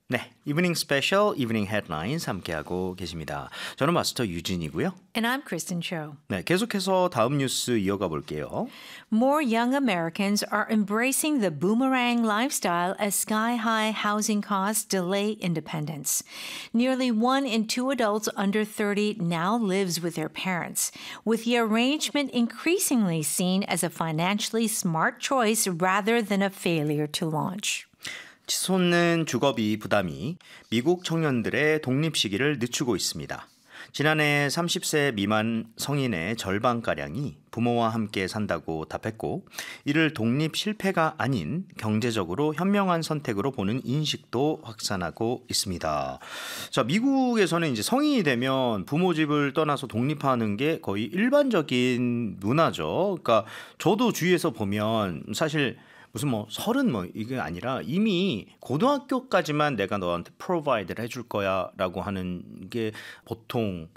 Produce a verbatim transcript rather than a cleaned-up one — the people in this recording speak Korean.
네, 이브닝 스페셜, 이브닝 헤드라인스 함께하고 계십니다. 저는 마스터 유진이고요. And I'm Kristen Cho. 네, 계속해서 다음 뉴스 이어가 볼게요. More young Americans are embracing the boomerang lifestyle as sky-high housing costs delay independence. Nearly one in two adults under thirty now lives with their parents, with the arrangement increasingly seen as a financially smart choice rather than a failure to launch. 치솟는 주거비 부담이 미국 청년들의 독립 시기를 늦추고 있습니다. 지난해 삼십 세 미만 성인의 절반가량이 부모와 함께 산다고 답했고, 이를 독립 실패가 아닌 경제적으로 현명한 선택으로 보는 인식도 확산하고 있습니다. 자, 미국에서는 이제 성인이 되면 부모 집을 떠나서 독립하는 게 거의 일반적인 문화죠. 그러니까 저도 주위에서 보면 사실 무슨 뭐 서른 뭐 이게 아니라 이미 고등학교까지만 내가 너한테 프로바이드를 해줄 거야라고 하는 게 보통